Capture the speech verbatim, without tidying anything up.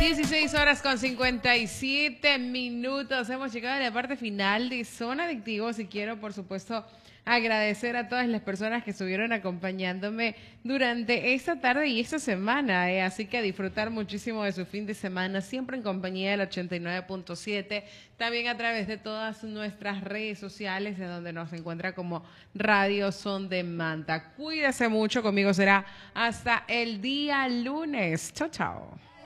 dieciséis horas con cincuenta y siete minutos. Hemos llegado a la parte final de Zona Adictivos y quiero, por supuesto, agradecer a todas las personas que estuvieron acompañándome durante esta tarde y esta semana. ¿eh? Así que a disfrutar muchísimo de su fin de semana, siempre en compañía del ochenta y nueve punto siete. También a través de todas nuestras redes sociales, de donde nos encuentra como Radio Son de Manta. Cuídese mucho, conmigo será hasta el día lunes. Chao, chao.